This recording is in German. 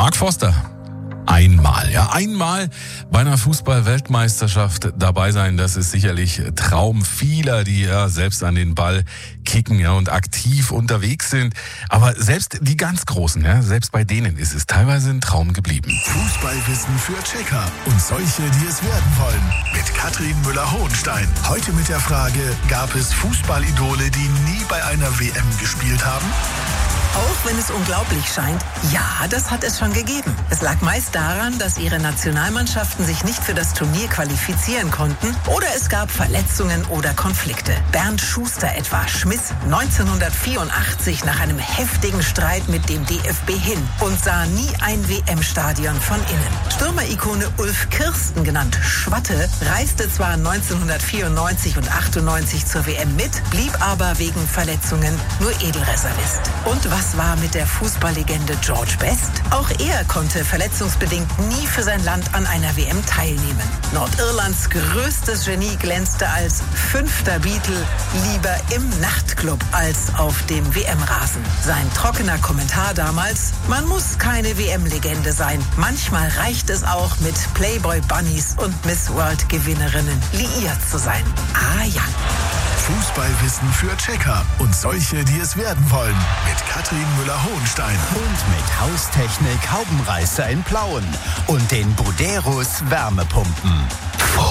Mark Forster. Einmal bei einer Fußball-Weltmeisterschaft dabei sein, das ist sicherlich Traum vieler, die ja selbst an den Ball kicken und aktiv unterwegs sind. Aber selbst die ganz Großen, selbst bei denen ist es teilweise ein Traum geblieben. Fußballwissen für Checker und solche, die es werden wollen. Mit Katrin Müller-Hohenstein. Heute mit der Frage, gab es Fußballidole, die nie bei einer WM gespielt haben? Auch wenn es unglaublich scheint, ja, das hat es schon gegeben. Es lag meist daran, dass ihre Nationalmannschaften sich nicht für das Turnier qualifizieren konnten oder es gab Verletzungen oder Konflikte. Bernd Schuster etwa schmiss 1984 nach einem heftigen Streit mit dem DFB hin und sah nie ein WM-Stadion von innen. Stürmer-Ikone Ulf Kirsten, genannt Schwatte, reiste zwar 1994 und 98 zur WM mit, blieb aber wegen Verletzungen nur Edelreservist. Und was war mit der Fußballlegende George Best? Auch er konnte verletzungsbedingt nie für sein Land an einer WM teilnehmen. Nordirlands größtes Genie glänzte als 5. Beatle lieber im Nachtclub als auf dem WM-Rasen. Sein trockener Kommentar damals: Man muss keine WM-Legende sein. Manchmal reicht es auch, mit Playboy-Bunnies und Miss-World-Gewinnerinnen liiert zu sein. Ah ja. Fußballwissen für Checker und solche, die es werden wollen. Mit Katrin Müller-Hohenstein. Und mit Haustechnik Haubenreißer in Plauen und den Buderus Wärmepumpen.